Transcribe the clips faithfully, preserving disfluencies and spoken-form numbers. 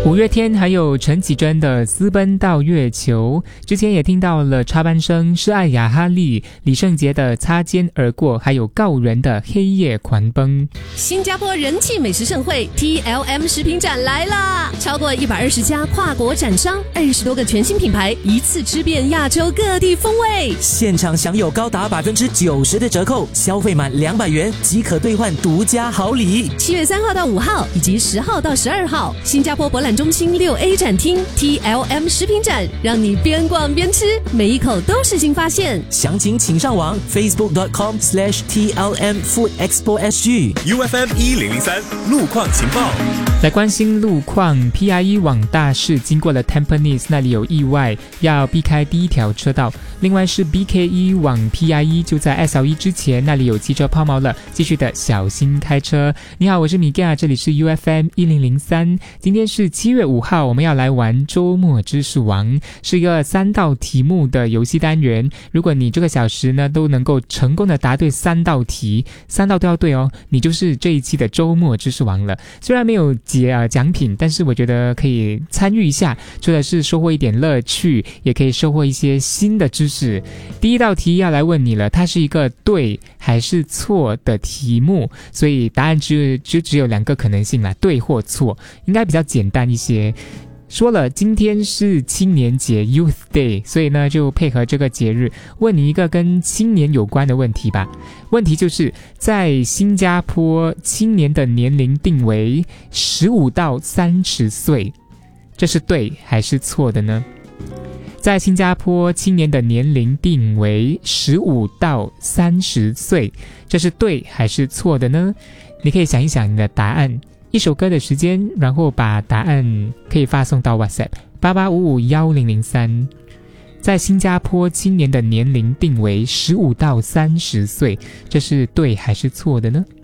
五月天还有陈绮贞的私奔到月球，之前也听到了插班生是爱雅哈利、李圣杰的擦肩而过，还有告人的黑夜狂奔。 新加坡人气美食盛会 T L M 食品展来啦！超过一百二十家跨国展商，二十多个全新品牌，一次吃遍亚洲各地风味。 现场享有高达百分之九十的折扣，消费满两百元即可兑换独家好礼。 七月三号到五号，以及十号到十二号，新加坡博览中心六 A 展厅 T L M 食品展，让你边逛边吃，每一口都是新发现。 详情请上网 facebook dot com slash T L M Food Expo S G。 U F M 一零零三路况情报。 来关心路况 ，P I E 往大市经过了 Tampines 那里有意外，要避开第一条车道。另外是 B K E 往 P I E 就在 S L E 之前，那里有汽车抛锚了，继续的小心开车。你好，我是米嘎，这里是 U F M 一零零三。今天是七月五号，我们要来玩周末知识王，是一个三道题目的游戏单元。如果你这个小时呢都能够成功的答对三道题，三道都要对哦，你就是这一期的周末知识王了。虽然没有节啊奖品，但是我觉得可以参与一下，除了是收获一点乐趣，也可以收获一些新的知识。第一道题要来问你了，它是一个对还是错的题目，所以答案就就只有两个可能性啦，对或错，应该比较简单一些。说了，今天是青年节 Youth Day， 所以呢就配合这个节日，问你一个跟青年有关的问题吧。问题就是在新加坡，青年的年龄定为十五到三十岁，这是对还是错的呢？在新加坡，青年的年龄定为十五到三十岁，这是对还是错的呢？你可以想一想你的答案。一首歌的时间，然后把答案可以发送到 WhatsApp 八八五五一零零三。在新加坡，青年的年龄定为十五到三十岁，这是对还是错的呢？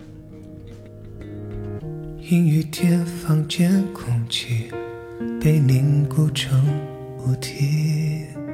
阴雨天，房间空气被凝固成雾体。